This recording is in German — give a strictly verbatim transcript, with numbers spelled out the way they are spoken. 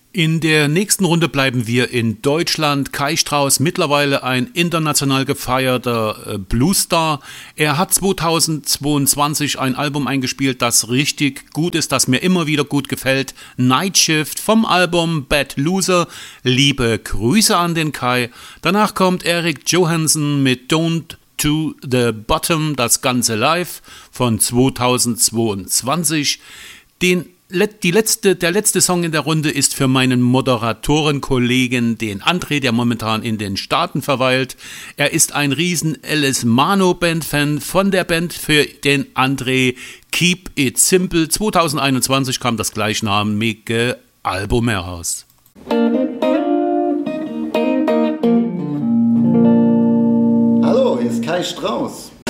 In der nächsten Runde bleiben wir in Deutschland. Kai Strauss, mittlerweile ein international gefeierter äh, Bluesstar. Er hat zweitausendzweiundzwanzig ein Album eingespielt, das richtig gut ist, das mir immer wieder gut gefällt. Night Shift vom Album Bad Loser. Liebe Grüße an den Kai. Danach kommt Eric Johansson mit Don't to the Bottom, das Ganze live von zweitausendzweiundzwanzig. Den Die letzte, der letzte Song in der Runde ist für meinen Moderatorenkollegen, den André, der momentan in den Staaten verweilt. Er ist ein riesen Alice Mano Band-Fan. Von der Band für den André Keep It Simple. zweitausendeinundzwanzig kam das gleichnamige Album heraus. Hallo, hier ist Kai Strauss.